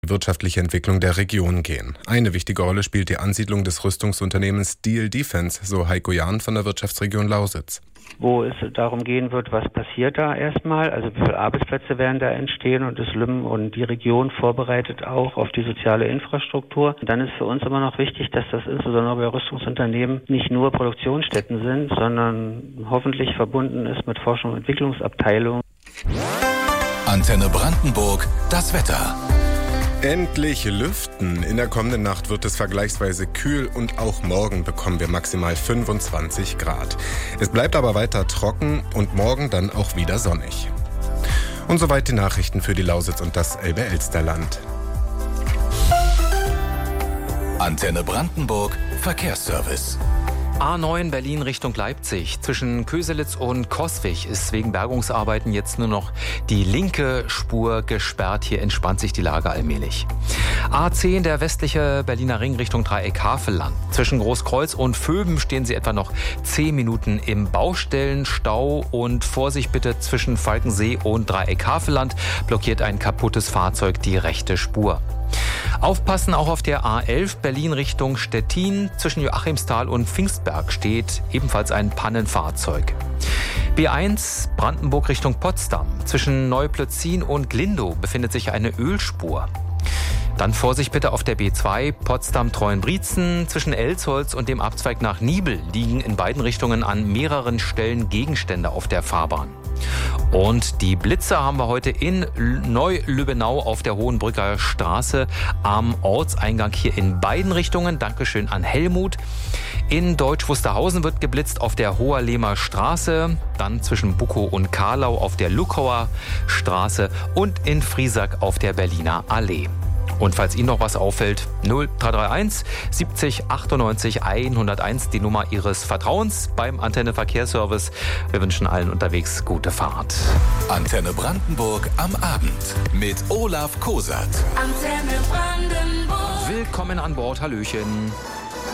Wirtschaftliche Entwicklung der Region gehen. Eine wichtige Rolle spielt die Ansiedlung des Rüstungsunternehmens Diehl Defence, so Heiko Jahn von der Wirtschaftsregion Lausitz. Wo es darum gehen wird, was passiert da erstmal, also wie viele Arbeitsplätze werden da entstehen und ist Lümmen und die Region vorbereitet auch auf die soziale Infrastruktur. Und dann ist für uns immer noch wichtig, dass das insbesondere bei Rüstungsunternehmen nicht nur Produktionsstätten sind, sondern hoffentlich verbunden ist mit Forschung und Entwicklungsabteilungen. Antenne Brandenburg, das Wetter. Endlich lüften. In der kommenden Nacht wird es vergleichsweise kühl und auch morgen bekommen wir maximal 25 Grad. Es bleibt aber weiter trocken und morgen dann auch wieder sonnig. Und soweit die Nachrichten für die Lausitz und das Elbe-Elster-Land. Antenne Brandenburg, Verkehrsservice. A9 Berlin Richtung Leipzig. Zwischen Köselitz und Coswig ist wegen Bergungsarbeiten jetzt nur noch die linke Spur gesperrt. Hier entspannt sich die Lage allmählich. A10 der westliche Berliner Ring Richtung Dreieck-Havelland. Zwischen Großkreuz und Vöben stehen Sie etwa noch 10 Minuten im Baustellenstau. Und Vorsicht bitte, zwischen Falkensee und Dreieck-Havelland blockiert ein kaputtes Fahrzeug die rechte Spur. Aufpassen auch auf der A11 Berlin Richtung Stettin. Zwischen Joachimsthal und Pfingstberg steht ebenfalls ein Pannenfahrzeug. B1 Brandenburg Richtung Potsdam. Zwischen Neuplötzin und Glindow befindet sich eine Ölspur. Dann Vorsicht bitte auf der B2 Potsdam-Treuenbrietzen. Zwischen Elsholz und dem Abzweig nach Niebel liegen in beiden Richtungen an mehreren Stellen Gegenstände auf der Fahrbahn. Und die Blitze haben wir heute in Neu-Lübbenau auf der Hohenbrücker Straße am Ortseingang hier in beiden Richtungen. Dankeschön an Helmut. In Deutsch Wusterhausen wird geblitzt auf der Hoherlehmer Straße, dann zwischen Bukow und Karlau auf der Luckauer Straße und in Friesack auf der Berliner Allee. Und falls Ihnen noch was auffällt, 0331 70 98 101, die Nummer Ihres Vertrauens beim Antenne Verkehrsservice. Wir wünschen allen unterwegs gute Fahrt. Antenne Brandenburg am Abend mit Olaf Kosat. Antenne Brandenburg. Willkommen an Bord, Hallöchen.